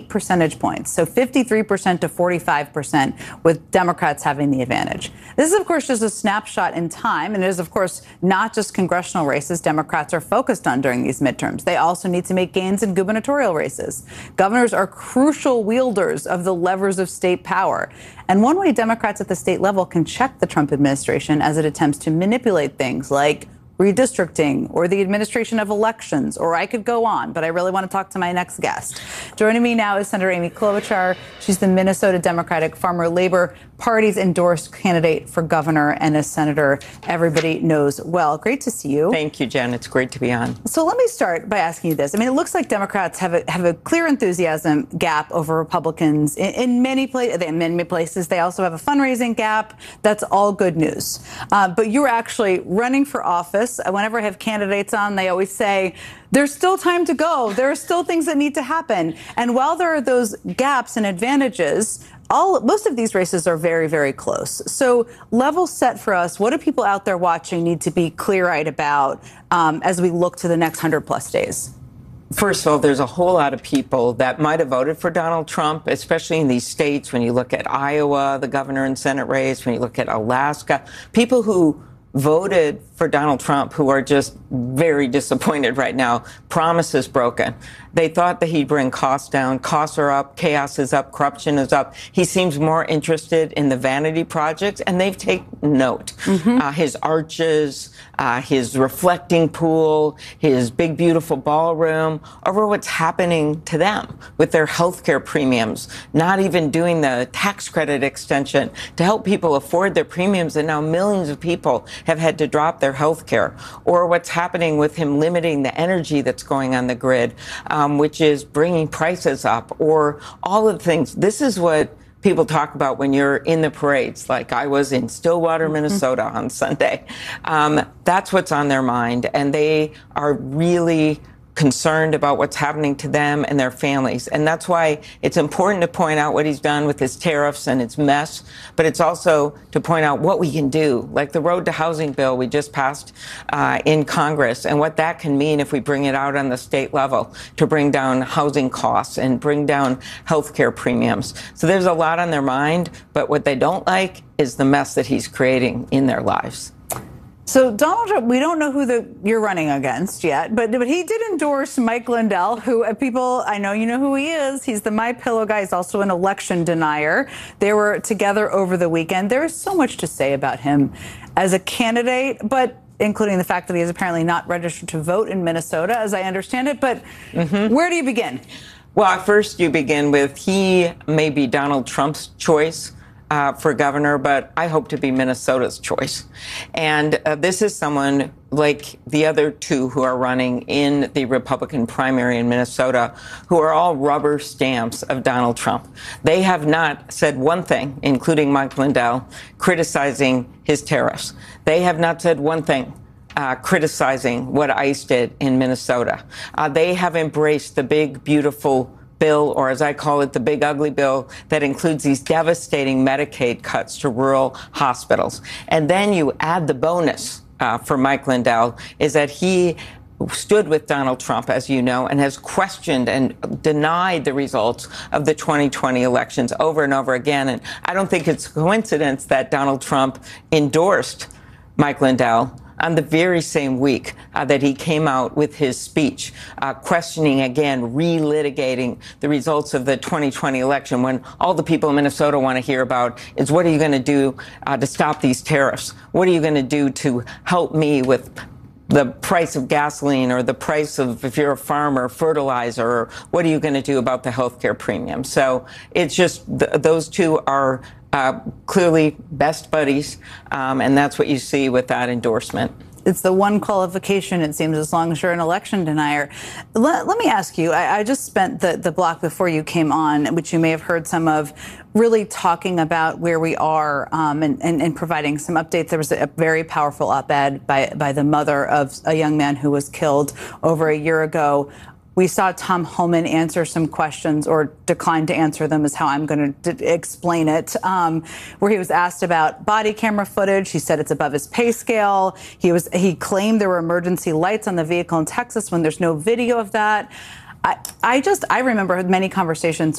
percentage points, so 53% to 45%, with Democrats having the advantage. This is, of course, just a snapshot in time, and it is, of course, not just congressional races Democrats are focused on during these midterms. They also need to make gains in gubernatorial races. Governors are crucial wielders of the levers of state power. And one way Democrats at the state level can check the Trump administration as it attempts to manipulate things like redistricting or the administration of elections, or I could go on, but I really want to talk to my next guest. Joining me now is Senator Amy Klobuchar. She's the Minnesota Democratic Farmer Labor Party's endorsed candidate for governor and a senator everybody knows well. Great to see you. Thank you, Jen. It's great to be on. So let me start by asking you this. I mean, it looks like Democrats have a clear enthusiasm gap over Republicans in many places. They also have a fundraising gap. That's all good news. But you're actually running for office. Whenever I have candidates on, they always say, there's still time to go. There are still things that need to happen. And while there are those gaps and advantages, most of these races are very, very close. So level set for us, what do people out there watching need to be clear-eyed about as we look to the next 100-plus days? First of all, there's a whole lot of people that might have voted for Donald Trump, especially in these states. When you look at Iowa, the governor and Senate race, when you look at Alaska, people who voted for Donald Trump who are just very disappointed right now. Promises broken. They thought that he'd bring costs down. Costs are up. Chaos is up. Corruption is up. He seems more interested in the vanity projects, and they've taken note. His arches, his reflecting pool, his big, beautiful ballroom, over what's happening to them with their health care premiums, not even doing the tax credit extension to help people afford their premiums, and now millions of people have had to drop their health care, or what's happening with him limiting the energy that's going on the grid, which is bringing prices up, or all of the things. This is what people talk about when you're in the parades, like I was in Stillwater, Minnesota on Sunday. That's what's on their mind, and they are really concerned about what's happening to them and their families. And that's why it's important to point out what he's done with his tariffs and its mess, but it's also to point out what we can do, like the Road to Housing bill we just passed in Congress, and what that can mean if we bring it out on the state level to bring down housing costs and bring down health care premiums. So there's a lot on their mind, but what they don't like is the mess that he's creating in their lives. So Donald Trump, we don't know who you're running against yet, but he did endorse Mike Lindell, who people, I know you know who he is. He's the MyPillow guy. He's also an election denier. They were together over the weekend. There is so much to say about him as a candidate, but including the fact that he is apparently not registered to vote in Minnesota, as I understand it. But where do you begin? Well, first you begin with he may be Donald Trump's choice for governor, but I hope to be Minnesota's choice. And this is someone like the other two who are running in the Republican primary in Minnesota, who are all rubber stamps of Donald Trump. They have not said one thing, including Mike Lindell, criticizing his tariffs. They have not said one thing criticizing what ICE did in Minnesota. They have embraced the big, beautiful bill, or as I call it, the big ugly bill that includes these devastating Medicaid cuts to rural hospitals. And then you add the bonus for Mike Lindell is that he stood with Donald Trump, as you know, and has questioned and denied the results of the 2020 elections over and over again. And I don't think it's a coincidence that Donald Trump endorsed Mike Lindell on the very same week that he came out with his speech, questioning again, relitigating the results of the 2020 election, when all the people in Minnesota want to hear about is what are you going to do to stop these tariffs? What are you going to do to help me with the price of gasoline, or the price of, if you're a farmer, fertilizer, or what are you going to do about the health care premium? So it's just those two are clearly best buddies, and that's what you see with that endorsement. It's the one qualification, it seems, as long as you're an election denier. Let me ask you, I just spent the block before you came on, which you may have heard some of, really talking about where we are and providing some updates. There was a very powerful op-ed by the mother of a young man who was killed over a year ago. We saw Tom Homan answer some questions, or decline to answer them is how I'm going to explain it, where he was asked about body camera footage. He said it's above his pay scale. He claimed there were emergency lights on the vehicle in Texas when there's no video of that. I remember many conversations